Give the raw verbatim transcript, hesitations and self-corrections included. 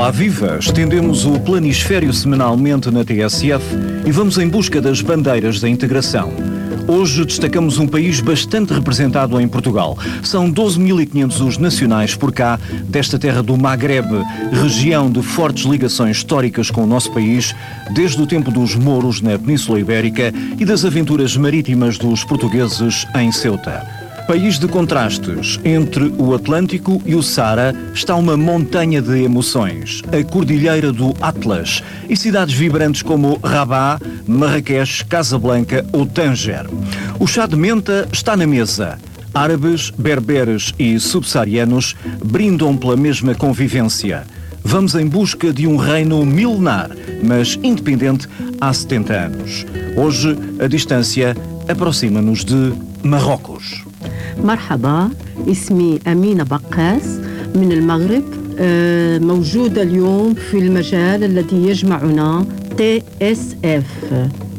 Olá, viva! Estendemos o planisfério semanalmente na T S F e vamos em busca das bandeiras da integração. Hoje destacamos um país bastante representado em Portugal. São doze mil e quinhentos os nacionais por cá, desta terra do Magrebe, região de fortes ligações históricas com o nosso país, desde o tempo dos mouros na Península Ibérica e das aventuras marítimas dos portugueses em Ceuta. País de contrastes, entre o Atlântico e o Saara está uma montanha de emoções, a Cordilheira do Atlas, e cidades vibrantes como Rabat, Marrakech, Casablanca ou Tanger. O chá de menta está na mesa. Árabes, berberes e subsaarianos brindam pela mesma convivência. Vamos em busca de um reino milenar, mas independente há setenta anos. Hoje, a distância aproxima-nos de Marrocos. مرحبا، اسمي أمينة بقاس من المغرب، موجودة اليوم في المجال الذي يجمعنا تي إس إف.